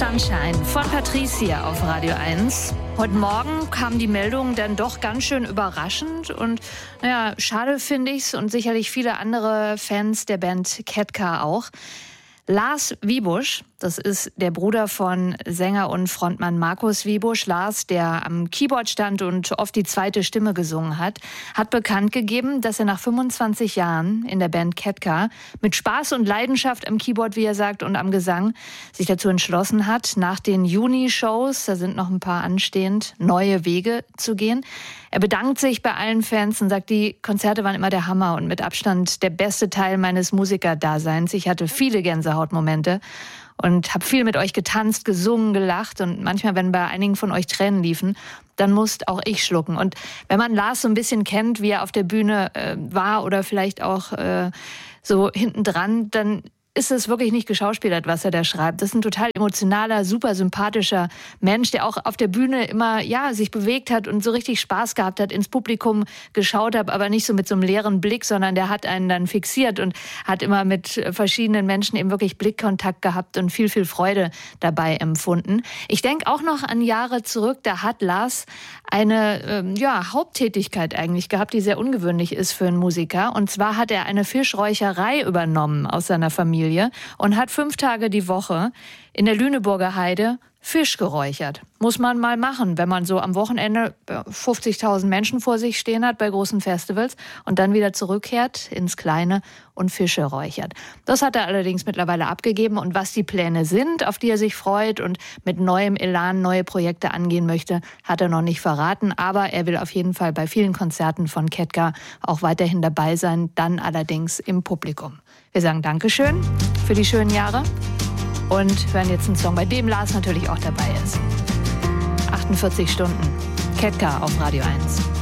Sunshine von Patricia auf Radio 1. Heute Morgen kam die Meldung dann doch ganz schön überraschend und schade finde ich's und sicherlich viele andere Fans der Band Ketka auch. Lars Wiebusch, das ist der Bruder von Sänger und Frontmann Markus Wiebusch. Lars, der am Keyboard stand und oft die zweite Stimme gesungen hat bekannt gegeben, dass er nach 25 Jahren in der Band Ketka mit Spaß und Leidenschaft am Keyboard, wie er sagt, und am Gesang sich dazu entschlossen hat, nach den Juni-Shows, da sind noch ein paar anstehend, neue Wege zu gehen. Er bedankt sich bei allen Fans und sagt, die Konzerte waren immer der Hammer und mit Abstand der beste Teil meines Musikerdaseins. Ich hatte viele Gänsehautmomente und habe viel mit euch getanzt, gesungen, gelacht und manchmal, wenn bei einigen von euch Tränen liefen, dann musste auch ich schlucken. Und wenn man Lars so ein bisschen kennt, wie er auf der Bühne war oder vielleicht auch so hintendran, dann ist es wirklich nicht geschauspielert, was er da schreibt. Das ist ein total emotionaler, super sympathischer Mensch, der auch auf der Bühne immer sich bewegt hat und so richtig Spaß gehabt hat, ins Publikum geschaut hat, aber nicht so mit so einem leeren Blick, sondern der hat einen dann fixiert und hat immer mit verschiedenen Menschen eben wirklich Blickkontakt gehabt und viel, viel Freude dabei empfunden. Ich denke auch noch an Jahre zurück, da hat Lars eine Haupttätigkeit eigentlich gehabt, die sehr ungewöhnlich ist für einen Musiker. Und zwar hat er eine Fischräucherei übernommen aus seiner Familie und hat 5 Tage die Woche in der Lüneburger Heide Fisch geräuchert. Muss man mal machen, wenn man so am Wochenende 50.000 Menschen vor sich stehen hat bei großen Festivals und dann wieder zurückkehrt ins Kleine und Fische räuchert. Das hat er allerdings mittlerweile abgegeben und was die Pläne sind, auf die er sich freut und mit neuem Elan neue Projekte angehen möchte, hat er noch nicht verraten. Aber er will auf jeden Fall bei vielen Konzerten von Ketka auch weiterhin dabei sein, dann allerdings im Publikum. Wir sagen Dankeschön für die schönen Jahre. Und hören jetzt einen Song, bei dem Lars natürlich auch dabei ist. 48 Stunden. Ketka auf Radio 1.